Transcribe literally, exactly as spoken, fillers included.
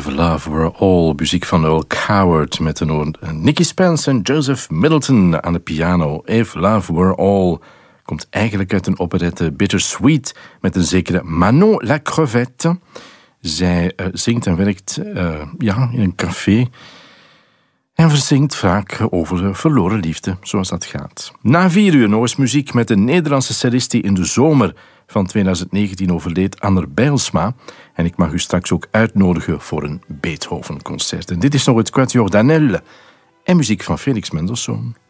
If Love Were All, muziek van Earl Coward met de Nicky Spence en Joseph Middleton aan de piano. If Love Were All komt eigenlijk uit een operette Bittersweet met een zekere Manon La Crevette. Zij uh, zingt en werkt uh, ja, in een café en verzingt vaak over verloren liefde, zoals dat gaat. Na vier uur nog eens muziek met de Nederlandse cellist die in de zomer van twintig negentien overleed, Anner Bijlsma. En ik mag u straks ook uitnodigen voor een Beethoven-concert. En dit is nog het Quatuor d'Anel en muziek van Felix Mendelssohn.